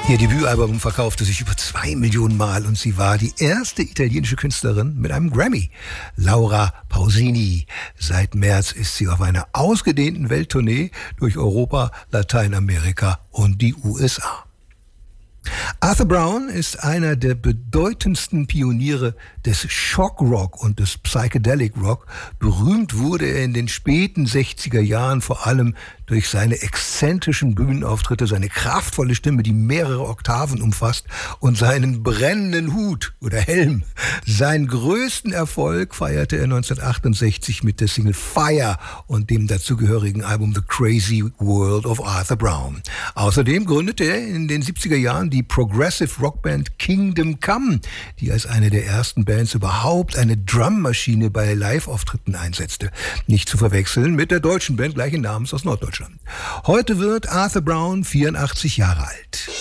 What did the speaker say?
Ihr Debütalbum verkaufte sich über 2 Millionen Mal und sie war die erste italienische Künstlerin mit einem Grammy. Laura Pausini. Seit März ist sie auf einer ausgedehnten Welttournee durch Europa, Lateinamerika und die USA. Arthur Brown ist einer der bedeutendsten Pioniere des Shock-Rock und des Psychedelic Rock. Berühmt wurde er in den späten 60er Jahren vor allem durch seine exzentrischen Bühnenauftritte, seine kraftvolle Stimme, die mehrere Oktaven umfasst, und seinen brennenden Hut oder Helm. Seinen größten Erfolg feierte er 1968 mit der Single Fire und dem dazugehörigen Album The Crazy World of Arthur Brown. Außerdem gründete er in den 70er Jahren die Progressive Rockband Kingdom Come, die als eine der ersten Bands überhaupt eine Drummaschine bei Live-Auftritten einsetzte. Nicht zu verwechseln mit der deutschen Band gleichen Namens aus Norddeutschland. Heute wird Arthur Brown 84 Jahre alt.